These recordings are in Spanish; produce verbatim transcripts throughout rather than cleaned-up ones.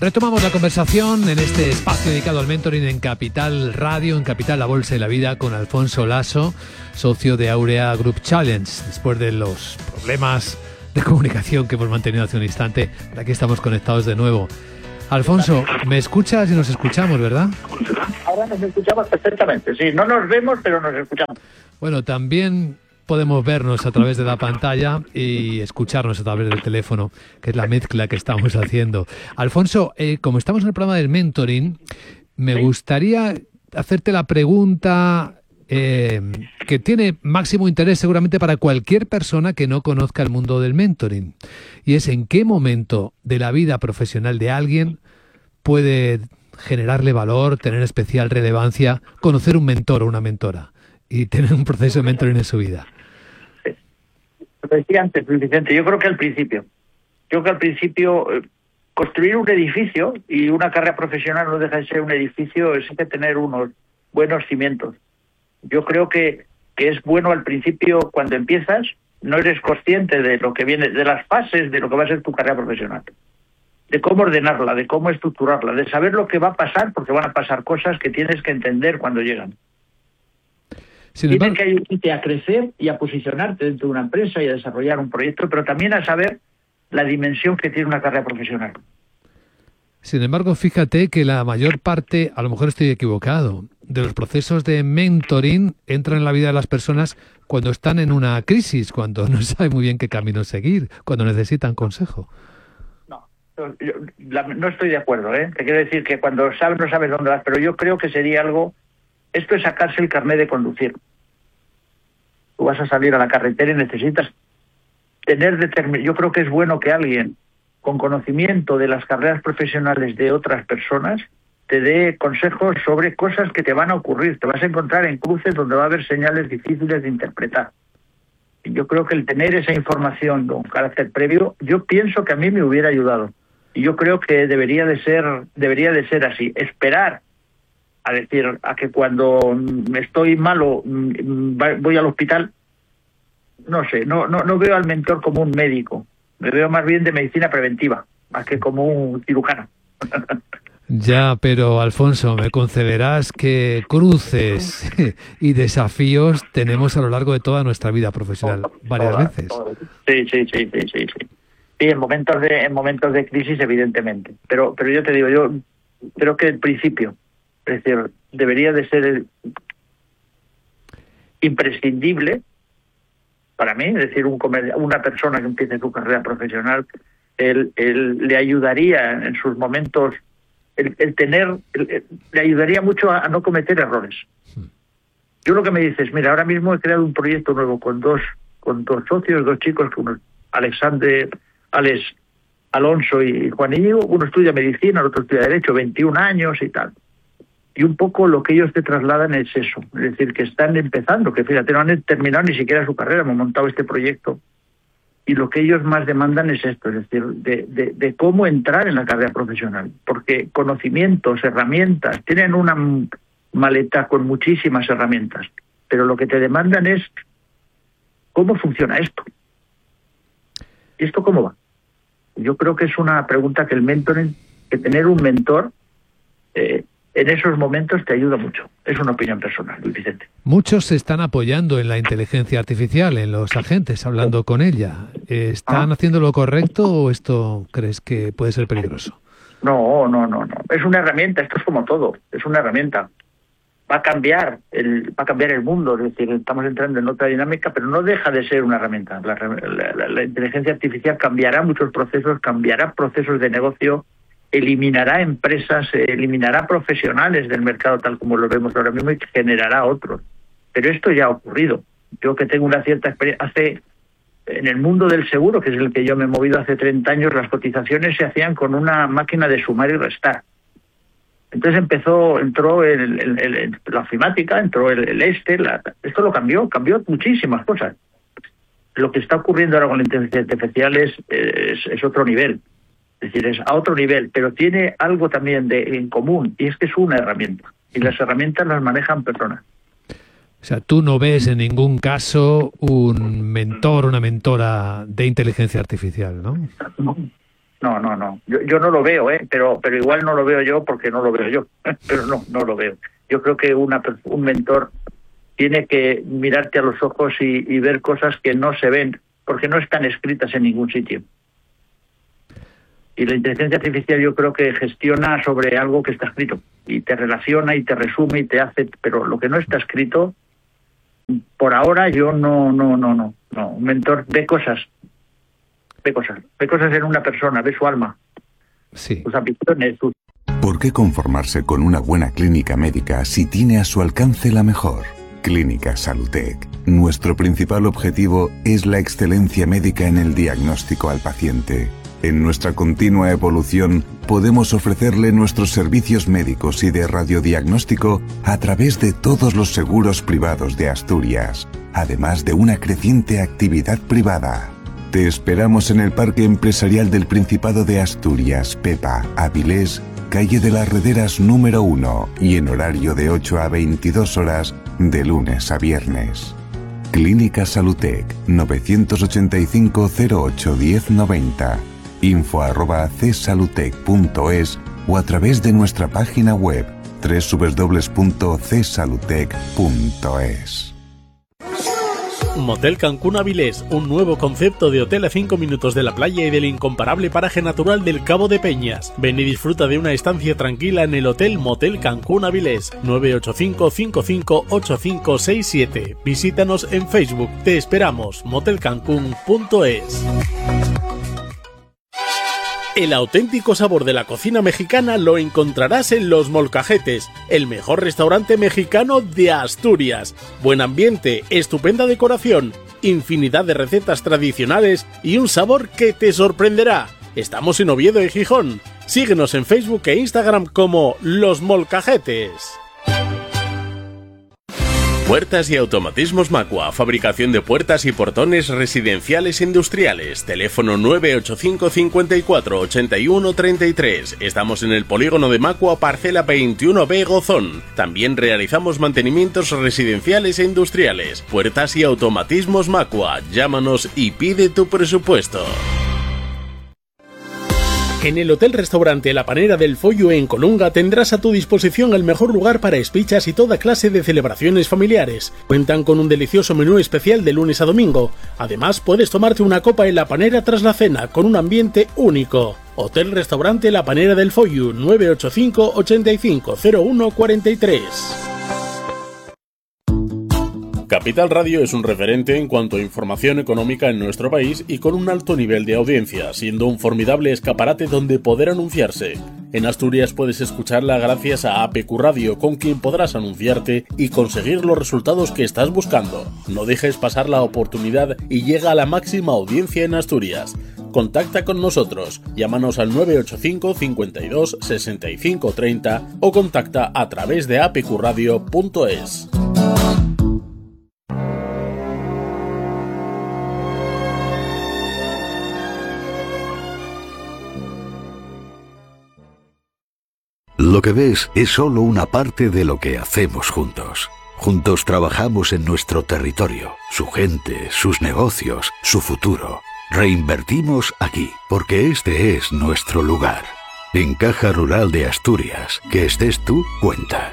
Retomamos la conversación en este espacio dedicado al mentoring en Capital Radio, en Capital La Bolsa y la Vida, con Alfonso Laso, socio de Aurea Group Challenge. Después de los problemas de comunicación que hemos mantenido hace un instante, aquí estamos conectados de nuevo. Alfonso, ¿me escuchas y nos escuchamos, verdad? Ahora nos escuchamos perfectamente, sí. No nos vemos, pero nos escuchamos. Bueno, también podemos vernos a través de la pantalla y escucharnos a través del teléfono, que es la mezcla que estamos haciendo. Alfonso, eh, como estamos en el programa del mentoring, me ¿Sí? gustaría hacerte la pregunta eh, que tiene máximo interés seguramente para cualquier persona que no conozca el mundo del mentoring. Y es en qué momento de la vida profesional de alguien puede generarle valor, tener especial relevancia, conocer un mentor o una mentora y tener un proceso de mentoring en su vida. Sí. Lo decía antes, Vicente, yo creo que al principio. Yo creo que al principio eh, construir un edificio y una carrera profesional no deja de ser un edificio, es que tener unos buenos cimientos. Yo creo que, que es bueno al principio cuando empiezas, no eres consciente de lo que viene, de las fases de lo que va a ser tu carrera profesional, de cómo ordenarla, de cómo estructurarla, de saber lo que va a pasar, porque van a pasar cosas que tienes que entender cuando llegan. Sin embargo, tienes que ayudarte a crecer y a posicionarte dentro de una empresa y a desarrollar un proyecto, pero también a saber la dimensión que tiene una carrera profesional. Sin embargo, fíjate que la mayor parte, a lo mejor estoy equivocado, de los procesos de mentoring entran en la vida de las personas cuando están en una crisis, cuando no saben muy bien qué camino seguir, cuando necesitan consejo. No, yo, la, no estoy de acuerdo, ¿eh? Te quiero decir que cuando sabes no sabes dónde vas, pero yo creo que sería algo... Esto es sacarse el carnet de conducir. Tú vas a salir a la carretera y necesitas tener determinación. Yo creo que es bueno que alguien con conocimiento de las carreras profesionales de otras personas te dé consejos sobre cosas que te van a ocurrir. Te vas a encontrar en cruces donde va a haber señales difíciles de interpretar. Y yo creo que el tener esa información con carácter previo, yo pienso que a mí me hubiera ayudado. Y yo creo que debería de ser, debería de ser así. Esperar a decir, a que cuando estoy malo voy al hospital, no sé, no, no, no veo al mentor como un médico, me veo más bien de medicina preventiva, más que como un cirujano. Ya, pero Alfonso, me concederás que cruces y desafíos tenemos a lo largo de toda nuestra vida profesional, varias todas, veces. Todas. Sí, sí, sí, sí, sí, sí. Sí, en momentos de, en momentos de crisis, evidentemente. Pero, pero yo te digo, yo creo que el principio, es decir, debería de ser imprescindible para mí, es decir, un comer, una persona que empiece su carrera profesional, él, él le ayudaría en sus momentos, el, el tener, el, el, le ayudaría mucho a, a no cometer errores. Yo lo que me dices, mira, ahora mismo he creado un proyecto nuevo con dos, con dos socios, dos chicos, uno, Alexander, Alex Alonso y Juan Íñigo, uno estudia medicina, el otro estudia derecho, veintiún años y tal. Y un poco lo que ellos te trasladan es eso, es decir, que están empezando, que fíjate, no han terminado ni siquiera su carrera, hemos montado este proyecto, y lo que ellos más demandan es esto, es decir, de, de, de cómo entrar en la carrera profesional, porque conocimientos, herramientas, tienen una maleta con muchísimas herramientas, pero lo que te demandan es cómo funciona esto. ¿Y esto cómo va? Yo creo que es una pregunta que el mentoring, que tener un mentor, eh, en esos momentos te ayuda mucho. Es una opinión personal, Luis Vicente. Muchos se están apoyando en la inteligencia artificial, en los agentes, hablando con ella. ¿Están ¿Ah? haciendo lo correcto o esto crees que puede ser peligroso? No, no, no, no. Es una herramienta, esto es como todo, es una herramienta. Va a cambiar el, va a cambiar el mundo, es decir, estamos entrando en otra dinámica, pero no deja de ser una herramienta. La, la, la, la inteligencia artificial cambiará muchos procesos, cambiará procesos de negocio, eliminará empresas, eliminará profesionales del mercado tal como lo vemos ahora mismo y generará otros. Pero esto ya ha ocurrido. Yo que tengo una cierta experiencia, hace en el mundo del seguro, que es el que yo me he movido hace treinta años, las cotizaciones se hacían con una máquina de sumar y restar. Entonces empezó, entró el, el, el, el, la ofimática, entró el, el este, la, esto lo cambió, cambió muchísimas cosas. Lo que está ocurriendo ahora con la inteligencia artificial es, es, es otro nivel. Es decir, es a otro nivel, pero tiene algo también de, en común, y es que es una herramienta, y las herramientas las manejan personas. O sea, tú no ves en ningún caso un mentor, una mentora de inteligencia artificial, ¿no? No, no, no, no. Yo, yo no lo veo, ¿eh? Pero, pero igual no lo veo yo porque no lo veo yo. Pero no, no lo veo. Yo creo que una, un mentor tiene que mirarte a los ojos y, y ver cosas que no se ven, porque no están escritas en ningún sitio. Y la inteligencia artificial yo creo que gestiona sobre algo que está escrito y te relaciona y te resume y te hace, pero lo que no está escrito, por ahora yo no, no, no, no, no. Un mentor ve cosas, ve cosas, ve cosas en una persona, ve su alma, sí, sus ambiciones, sus... ¿Por qué conformarse con una buena clínica médica si tiene a su alcance la mejor? Clínica Salutec. Nuestro principal objetivo es la excelencia médica en el diagnóstico al paciente. En nuestra continua evolución, podemos ofrecerle nuestros servicios médicos y de radiodiagnóstico a través de todos los seguros privados de Asturias, además de una creciente actividad privada. Te esperamos en el Parque Empresarial del Principado de Asturias, Pepa, Avilés, calle de las Rederas número uno y en horario de ocho a veintidós horas de lunes a viernes. Clínica Salutec, novecientos ochenta y cinco cero ocho diez noventa. info arroba csalutec punto es o a través de nuestra página web doble u doble u doble u punto c salutec punto es. Motel Cancún Avilés, un nuevo concepto de hotel a cinco minutos de la playa y del incomparable paraje natural del Cabo de Peñas. Ven y disfruta de una estancia tranquila en el Hotel Motel Cancún Avilés, nueve ocho cinco cinco cinco ocho cinco seis siete. Visítanos en Facebook. Te esperamos. motel cancún punto es. El auténtico sabor de la cocina mexicana lo encontrarás en Los Molcajetes, el mejor restaurante mexicano de Asturias. Buen ambiente, estupenda decoración, infinidad de recetas tradicionales y un sabor que te sorprenderá. Estamos en Oviedo y Gijón. Síguenos en Facebook e Instagram como Los Molcajetes. Puertas y automatismos Macua, fabricación de puertas y portones residenciales e industriales. Teléfono nueve ocho cinco cincuenta y cuatro ochenta y uno treinta y tres. Estamos en el polígono de Macua, parcela veintiuno B Gozón. También realizamos mantenimientos residenciales e industriales. Puertas y automatismos Macua. Llámanos y pide tu presupuesto. En el Hotel Restaurante La Panera del Follo en Colunga tendrás a tu disposición el mejor lugar para espichas y toda clase de celebraciones familiares. Cuentan con un delicioso menú especial de lunes a domingo. Además, puedes tomarte una copa en La Panera tras la cena, con un ambiente único. Hotel Restaurante La Panera del Follo, nueve ocho cinco ochenta y cinco cero uno cuarenta y tres. Capital Radio es un referente en cuanto a información económica en nuestro país y con un alto nivel de audiencia, siendo un formidable escaparate donde poder anunciarse. En Asturias puedes escucharla gracias a A P Q Radio, con quien podrás anunciarte y conseguir los resultados que estás buscando. No dejes pasar la oportunidad y llega a la máxima audiencia en Asturias. Contacta con nosotros, llámanos al nueve ocho cinco cincuenta y dos sesenta y cinco treinta o contacta a través de a p q radio punto es. Lo que ves es solo una parte de lo que hacemos juntos. Juntos trabajamos en nuestro territorio, su gente, sus negocios, su futuro. Reinvertimos aquí, porque este es nuestro lugar. En Caja Rural de Asturias, que estés tú, cuenta.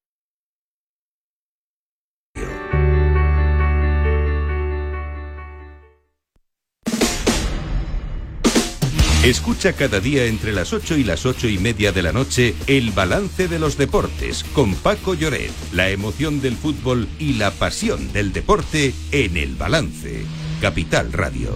Escucha cada día entre las ocho y las ocho y media de la noche El Balance de los Deportes con Paco Lloret. La emoción del fútbol y la pasión del deporte en El Balance. Capital Radio.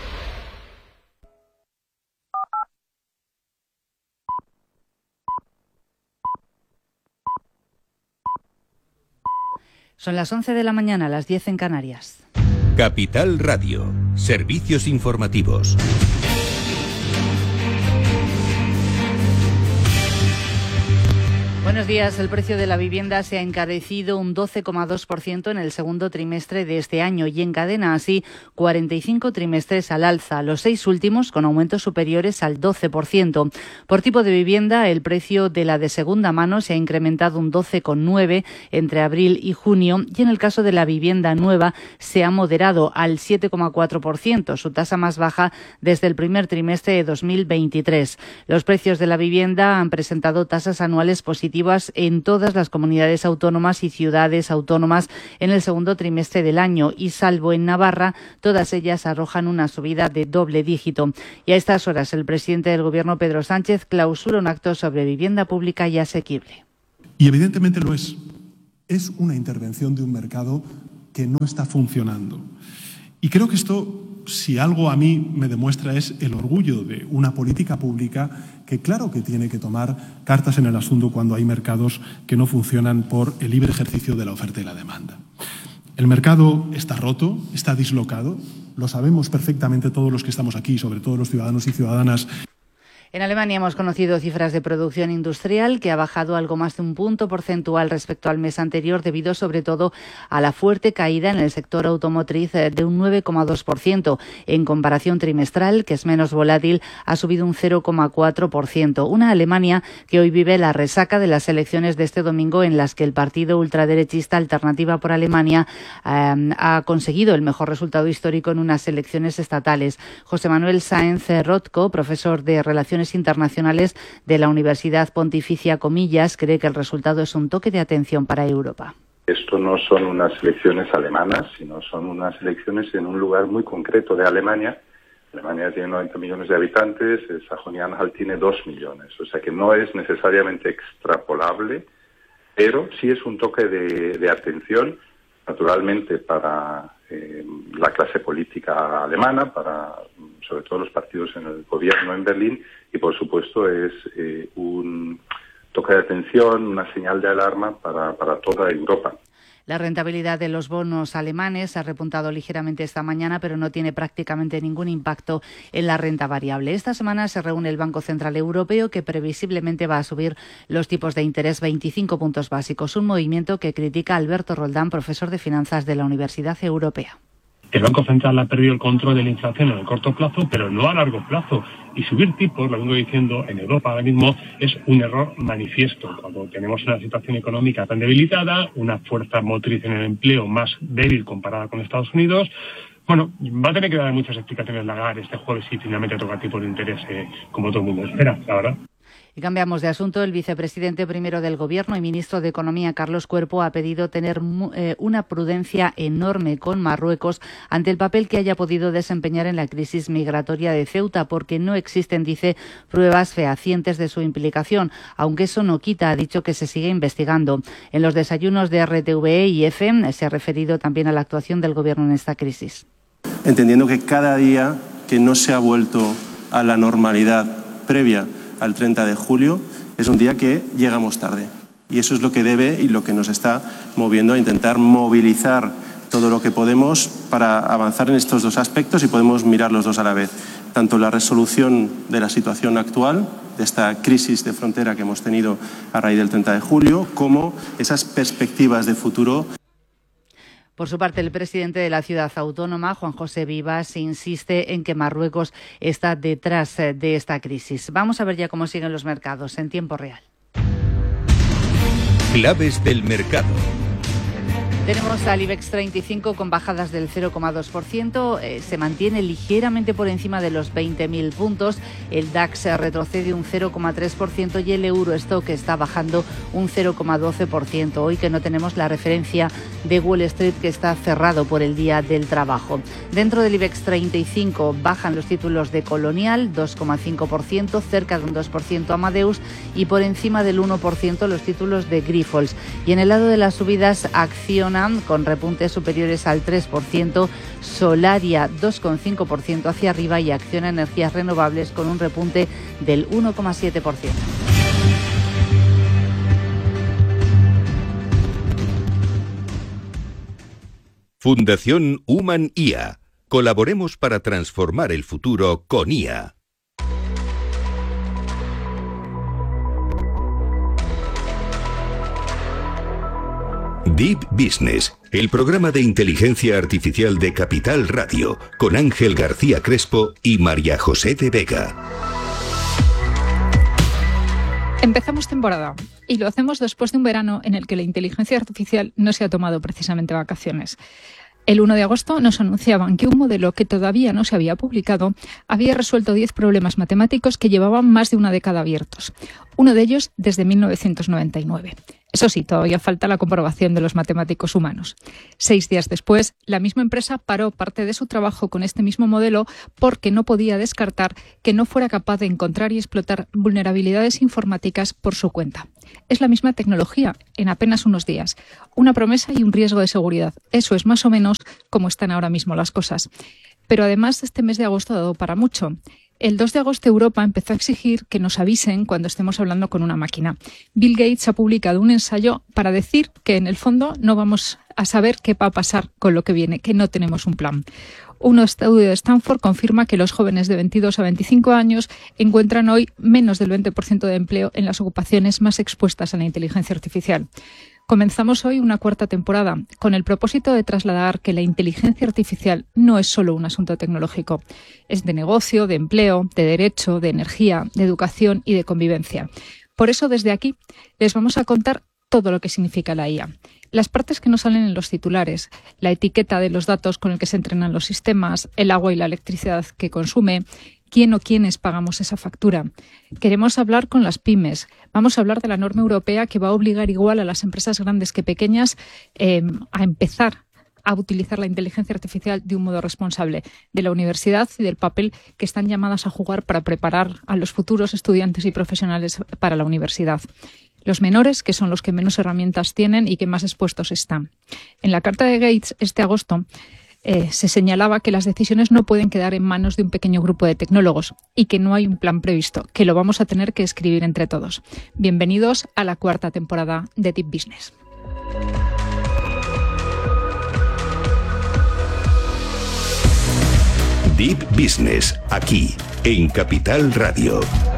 Son las once de la mañana, las diez en Canarias. Capital Radio. Servicios informativos. Bueno, Buenos días. El precio de la vivienda se ha encarecido un doce coma dos por ciento en el segundo trimestre de este año y encadena así cuarenta y cinco trimestres al alza, los seis últimos con aumentos superiores al doce por ciento. Por tipo de vivienda, el precio de la de segunda mano se ha incrementado un doce coma nueve por ciento entre abril y junio y en el caso de la vivienda nueva se ha moderado al siete coma cuatro por ciento, su tasa más baja desde el primer trimestre de dos mil veintitrés. Los precios de la vivienda han presentado tasas anuales positivas en todas las comunidades autónomas y ciudades autónomas en el segundo trimestre del año y, salvo en Navarra, todas ellas arrojan una subida de doble dígito. Y a estas horas el presidente del Gobierno, Pedro Sánchez, clausura un acto sobre vivienda pública y asequible. Y evidentemente lo es. Es una intervención de un mercado que no está funcionando. Y creo que esto, si algo a mí me demuestra, es el orgullo de una política pública que claro que tiene que tomar cartas en el asunto cuando hay mercados que no funcionan por el libre ejercicio de la oferta y la demanda. El mercado está roto, está dislocado, lo sabemos perfectamente todos los que estamos aquí, sobre todo los ciudadanos y ciudadanas. En Alemania hemos conocido cifras de producción industrial que ha bajado algo más de un punto porcentual respecto al mes anterior, debido sobre todo a la fuerte caída en el sector automotriz de un nueve coma dos por ciento. En comparación trimestral, que es menos volátil, ha subido un cero coma cuatro por ciento. Una Alemania que hoy vive la resaca de las elecciones de este domingo, en las que el partido ultraderechista Alternativa por Alemania eh, ha conseguido el mejor resultado histórico en unas elecciones estatales. José Manuel Sáenz Rotko, profesor de Relaciones Internacionales de la Universidad Pontificia Comillas, cree que el resultado es un toque de atención para Europa. Esto no son unas elecciones alemanas, sino son unas elecciones en un lugar muy concreto de Alemania. Alemania tiene noventa millones de habitantes, Sajonia-Anhalt tiene dos millones, o sea que no es necesariamente extrapolable, pero sí es un toque de, de atención, naturalmente para eh, la clase política alemana, para sobre todo los partidos en el gobierno en Berlín, y por supuesto es eh, un toque de atención, una señal de alarma para, para toda Europa. La rentabilidad de los bonos alemanes ha repuntado ligeramente esta mañana, pero no tiene prácticamente ningún impacto en la renta variable. Esta semana se reúne el Banco Central Europeo, que previsiblemente va a subir los tipos de interés veinticinco puntos básicos, un movimiento que critica Alberto Roldán, profesor de finanzas de la Universidad Europea. El Banco Central ha perdido el control de la inflación en el corto plazo, pero no a largo plazo. Y subir tipos, lo vengo diciendo, en Europa ahora mismo es un error manifiesto. Cuando tenemos una situación económica tan debilitada, una fuerza motriz en el empleo más débil comparada con Estados Unidos, bueno, va a tener que dar muchas explicaciones Lagarde este jueves y finalmente toca tipos de interés eh, como todo el mundo espera, la verdad. Y cambiamos de asunto. El vicepresidente primero del Gobierno y ministro de Economía, Carlos Cuerpo, ha pedido tener eh, una prudencia enorme con Marruecos ante el papel que haya podido desempeñar en la crisis migratoria de Ceuta, porque no existen, dice, pruebas fehacientes de su implicación, aunque eso no quita, ha dicho, que se sigue investigando. En los desayunos de R T V E y F E se ha referido también a la actuación del Gobierno en esta crisis. Entendiendo que cada día que no se ha vuelto a la normalidad previa al treinta de julio, es un día que llegamos tarde. Y eso es lo que debe y lo que nos está moviendo a intentar movilizar todo lo que podemos para avanzar en estos dos aspectos, y podemos mirar los dos a la vez. Tanto la resolución de la situación actual, de esta crisis de frontera que hemos tenido a raíz del treinta de julio, como esas perspectivas de futuro. Por su parte, el presidente de la ciudad autónoma, Juan José Vivas, insiste en que Marruecos está detrás de esta crisis. Vamos a ver ya cómo siguen los mercados en tiempo real. Claves del mercado. Tenemos al IBEX treinta y cinco con bajadas del cero coma dos por ciento, eh, se mantiene ligeramente por encima de los veinte mil puntos, el DAX retrocede un cero coma tres por ciento y el Eurostock está bajando un cero coma doce por ciento, hoy que no tenemos la referencia de Wall Street, que está cerrado por el Día del Trabajo. Dentro del IBEX treinta y cinco bajan los títulos de Colonial, dos coma cinco por ciento, cerca de un dos por ciento Amadeus y por encima del uno por ciento los títulos de Grifols. Y en el lado de las subidas, Acciona con repuntes superiores al tres por ciento, Solaria dos coma cinco por ciento hacia arriba y Acciona Energías Renovables con un repunte del uno coma siete por ciento. Fundación Human I A. Colaboremos para transformar el futuro con I A. Deep Business, el programa de inteligencia artificial de Capital Radio, con Ángel García Crespo y María José de Vega. Empezamos temporada y lo hacemos después de un verano en el que la inteligencia artificial no se ha tomado precisamente vacaciones. El uno de agosto nos anunciaban que un modelo que todavía no se había publicado había resuelto diez problemas matemáticos que llevaban más de una década abiertos, uno de ellos desde mil novecientos noventa y nueve. Eso sí, todavía falta la comprobación de los matemáticos humanos. Seis días después, la misma empresa paró parte de su trabajo con este mismo modelo porque no podía descartar que no fuera capaz de encontrar y explotar vulnerabilidades informáticas por su cuenta. Es la misma tecnología, en apenas unos días. Una promesa y un riesgo de seguridad. Eso es más o menos como están ahora mismo las cosas. Pero además, este mes de agosto ha dado para mucho. El dos de agosto Europa empezó a exigir que nos avisen cuando estemos hablando con una máquina. Bill Gates ha publicado un ensayo para decir que en el fondo no vamos a saber qué va a pasar con lo que viene, que no tenemos un plan. Un estudio de Stanford confirma que los jóvenes de veintidós a veinticinco años encuentran hoy menos del veinte por ciento de empleo en las ocupaciones más expuestas a la inteligencia artificial. Comenzamos hoy una cuarta temporada con el propósito de trasladar que la inteligencia artificial no es solo un asunto tecnológico. Es de negocio, de empleo, de derecho, de energía, de educación y de convivencia. Por eso, desde aquí, les vamos a contar todo lo que significa la I A. Las partes que no salen en los titulares, la etiqueta de los datos con el que se entrenan los sistemas, el agua y la electricidad que consume, quién o quiénes pagamos esa factura. Queremos hablar con las pymes. Vamos a hablar de la norma europea que va a obligar igual a las empresas grandes que pequeñas eh, a empezar a utilizar la inteligencia artificial de un modo responsable, de la universidad y del papel que están llamadas a jugar para preparar a los futuros estudiantes y profesionales para la universidad. Los menores, que son los que menos herramientas tienen y que más expuestos están. En la carta de Gates este agosto eh, se señalaba que las decisiones no pueden quedar en manos de un pequeño grupo de tecnólogos y que no hay un plan previsto, que lo vamos a tener que escribir entre todos. Bienvenidos a la cuarta temporada de Deep Business. Deep Business, aquí, en Capital Radio.